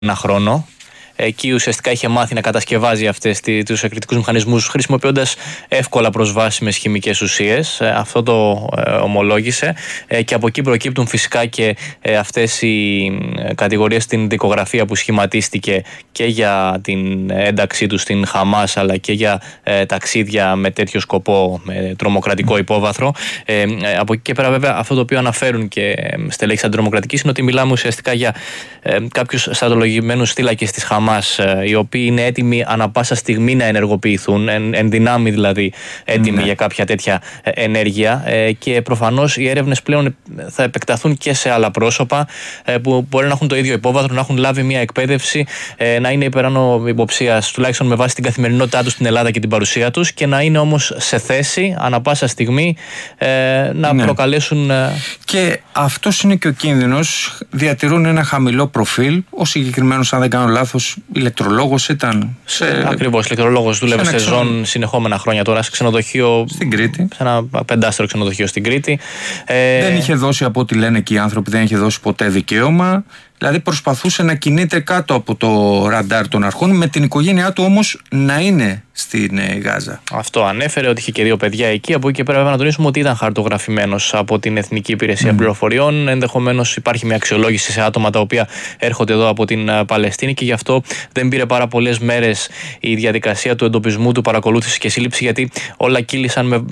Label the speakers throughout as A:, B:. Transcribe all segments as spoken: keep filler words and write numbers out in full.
A: ένα χρόνο. Εκεί ουσιαστικά είχε μάθει να κατασκευάζει αυτές τους εκρηκτικούς μηχανισμούς χρησιμοποιώντας εύκολα προσβάσιμες χημικές ουσίες. Αυτό το ε, ομολόγησε ε, και από εκεί προκύπτουν φυσικά και ε, αυτές οι κατηγορίες στην δικογραφία που σχηματίστηκε και για την ένταξή του στην Χαμάς, αλλά και για ε, ταξίδια με τέτοιο σκοπό, με τρομοκρατικό υπόβαθρο. Ε, ε, από εκεί και πέρα, βέβαια, αυτό το οποίο αναφέρουν και στελέχοι αντιτρομοκρατικής είναι ότι μιλάμε ουσιαστικά για ε, κάποιους στρατολογημένους θύλακες της Χαμάς, οι οποίοι είναι έτοιμοι ανα πάσα στιγμή να ενεργοποιηθούν, εν, εν δυνάμει δηλαδή έτοιμοι ναι. για κάποια τέτοια ενέργεια, ε, και προφανώς οι έρευνες πλέον θα επεκταθούν και σε άλλα πρόσωπα ε, που μπορεί να έχουν το ίδιο υπόβαθρο, να έχουν λάβει μια εκπαίδευση, ε, να είναι υπεράνω υποψίας, τουλάχιστον με βάση την καθημερινότητά τους στην Ελλάδα και την παρουσία τους, και να είναι όμως σε θέση ανα πάσα στιγμή ε, να ναι. προκαλέσουν. Ε...
B: Και αυτός είναι και ο κίνδυνος. Διατηρούν ένα χαμηλό προφίλ. Ο συγκεκριμένος, αν δεν κάνω λάθος, ηλεκτρολόγος ήταν.
A: Σε... Ακριβώς, ηλεκτρολόγος, δούλευε σε ζών συνεχόμενα χρόνια τώρα, σε ξενοδοχείο.
B: Στην Κρήτη.
A: Σε ένα πεντάστερο ξενοδοχείο στην Κρήτη. Ε...
B: Δεν είχε δώσει, από ό,τι λένε και οι άνθρωποι, δεν είχε δώσει ποτέ δικαίωμα. Δηλαδή προσπαθούσε να κινείται κάτω από το ραντάρ των αρχών, με την οικογένειά του όμως να είναι στην Γάζα.
A: Αυτό ανέφερε, ότι είχε και δύο παιδιά εκεί. Από εκεί και πέρα, βέβαια, να τονίσουμε ότι ήταν χαρτογραφημένος από την Εθνική Υπηρεσία mm. Πληροφοριών. Ενδεχομένως υπάρχει μια αξιολόγηση σε άτομα τα οποία έρχονται εδώ από την Παλαιστίνη, και γι' αυτό δεν πήρε πάρα πολλές μέρες η διαδικασία του εντοπισμού, του παρακολούθηση και σύλληψη, γιατί όλα κύλησαν με,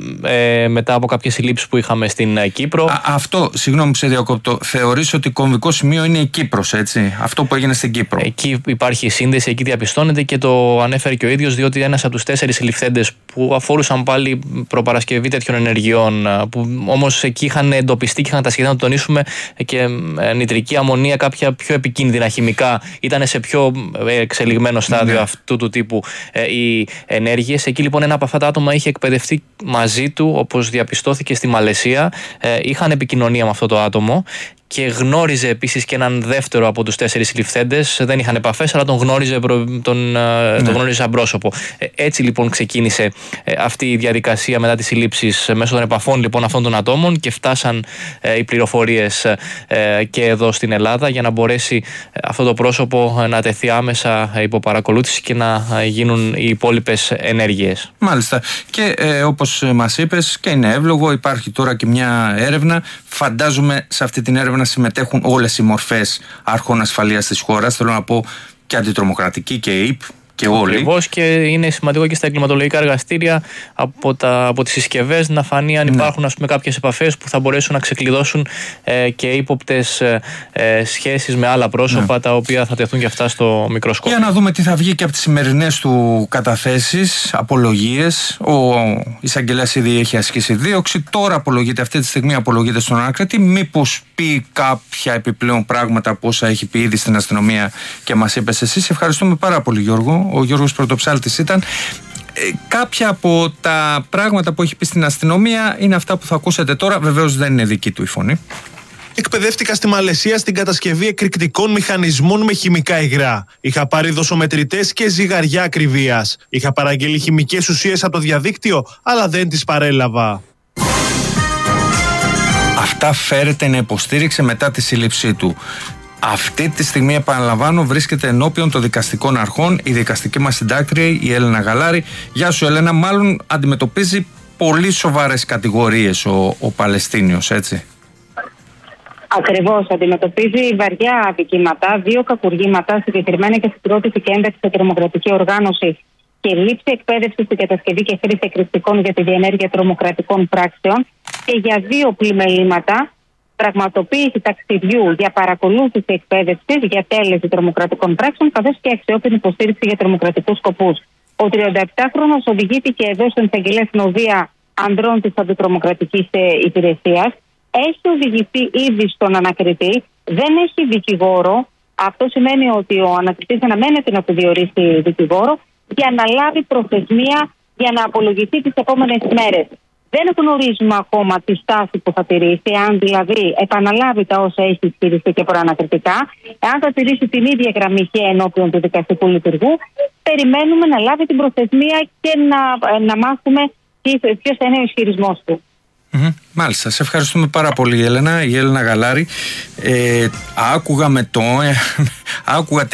A: ε, μετά από κάποιες συλλήψεις που είχαμε στην Κύπρο.
B: Α, αυτό, συγγνώμη που σε διακόπτω, θεωρείς ότι κομβικό σημείο είναι η Κύπρος, έτσι? Αυτό που έγινε στην Κύπρο.
A: Εκεί υπάρχει σύνδεση, εκεί διαπιστώνεται, και το ανέφερε και ο ίδιος, διότι ένας από τους τέσσερις συλληφθέντες που αφορούσαν πάλι προπαρασκευή τέτοιων ενεργειών, που όμως εκεί είχαν εντοπιστεί και είχαν τα σχέδια, να το τονίσουμε, και νητρική αμμονία, κάποια πιο επικίνδυνα χημικά, ήταν σε πιο εξελιγμένο στάδιο ναι. αυτού του τύπου ε, οι ενέργειες. Εκεί λοιπόν ένα από αυτά τα άτομα είχε εκπαιδευτεί μαζί του, όπως διαπιστώθηκε στη Μαλαισία. Ε, είχαν επικοινωνία με αυτό το άτομο και γνώριζε επίσης και έναν δεύτερο από τους τέσσερις συλληφθέντες. Δεν είχαν επαφές, αλλά τον γνώριζε, τον, ναι. τον γνώριζε σαν πρόσωπο. Έτσι λοιπόν ξεκίνησε αυτή η διαδικασία μετά τις συλλήψεις, μέσω των επαφών λοιπόν αυτών των ατόμων, και φτάσαν οι πληροφορίες και εδώ στην Ελλάδα, για να μπορέσει αυτό το πρόσωπο να τεθεί άμεσα υπό παρακολούθηση και να γίνουν οι υπόλοιπες ενέργειες.
B: Μάλιστα. Και ε, όπως μας είπες, και είναι εύλογο, υπάρχει τώρα και μια έρευνα. Φαντάζομαι σε αυτή την έρευνα να συμμετέχουν όλες οι μορφές αρχών ασφαλείας της χώρας. Θέλω να πω και αντιτρομοκρατική και ΕΙΠ και όλοι.
A: Ακριβώς, και είναι σημαντικό και στα εγκληματολογικά εργαστήρια από, τα, από τις συσκευές να φανεί αν υπάρχουν ναι. ας πούμε, κάποιες επαφές που θα μπορέσουν να ξεκλειδώσουν ε, και ύποπτες ε, ε, σχέσεις με άλλα πρόσωπα ναι. τα οποία θα τεθούν και αυτά στο μικροσκόπιο.
B: Για να δούμε τι θα βγει και από τις σημερινές του καταθέσεις, απολογίες. Ο εισαγγελέας ήδη έχει ασκήσει δίωξη. Τώρα απολογείται, αυτή τη στιγμή απολογείται στον ανακριτή. Μήπως πει κάποια επιπλέον πράγματα από όσα έχει πει ήδη στην αστυνομία και μας είπες εσύ? Ευχαριστούμε πάρα πολύ, Γιώργο. Ο Γιώργος Πρωτοψάλτης ήταν. Ε, κάποια από τα πράγματα που έχει πει στην αστυνομία είναι αυτά που θα ακούσετε τώρα. Βεβαίως δεν είναι δική του η φωνή.
C: Εκπαιδεύτηκα στη Μαλαισία στην κατασκευή εκρηκτικών μηχανισμών με χημικά υγρά. Είχα πάρει δοσομετρητές και ζυγαριά ακριβίας. Είχα παραγγείλει χημικές ουσίες από το διαδίκτυο, αλλά δεν τις παρέλαβα.
B: Αυτά φέρεται να υποστήριξε μετά τη σύλληψή του. Αυτή τη στιγμή, επαναλαμβάνω, βρίσκεται ενώπιον των δικαστικών αρχών η δικαστική μας συντάκτρια, η Έλενα Γαλάρη. Γεια σου, Έλενα. Μάλλον αντιμετωπίζει πολύ σοβαρές κατηγορίες ο, ο Παλαιστίνιος, έτσι?
D: Ακριβώς, αντιμετωπίζει βαριά αδικήματα, δύο κακουργήματα, συγκεκριμένα και συγκρότηση και ένταξη σε τρομοκρατική οργάνωση και λήψη εκπαίδευση στην κατασκευή και χρήση εκρηκτικών για τη διενέργεια τρομοκρατικών πράξεων, και για δύο πλημελήματα, πραγματοποίηση ταξιδιού για παρακολούθηση εκπαίδευση για τέλεση τρομοκρατικών πράξεων, καθώς και αξιόπινη υποστήριξη για τρομοκρατικούς σκοπούς. Ο τριανταεπτάχρονος οδηγήθηκε εδώ στην εισαγγελέα συνοδεία ανδρών της αντιτρομοκρατικής υπηρεσίας. Έχει οδηγηθεί ήδη στον ανακριτή, δεν έχει δικηγόρο. Αυτό σημαίνει ότι ο ανακριτής αναμένεται να του διορίσει δικηγόρο για να λάβει προθεσμία για να απολογηθεί τις επόμενες μέρες. Δεν γνωρίζουμε ακόμα τη στάση που θα τηρήσει, αν δηλαδή επαναλάβει τα όσα έχει ισχυριστεί και προανακριτικά, εάν θα τηρήσει την ίδια γραμμή και ενώπιον του δικαστικού λειτουργού. Περιμένουμε να λάβει την προθεσμία και να, να μάθουμε ποιος θα είναι ο ισχυρισμός του.
B: Mm-hmm. Μάλιστα, σε ευχαριστούμε πάρα πολύ, η Έλενα, η Έλενα Γαλάρη. Ε, άκουγα με το, ε, άκουγα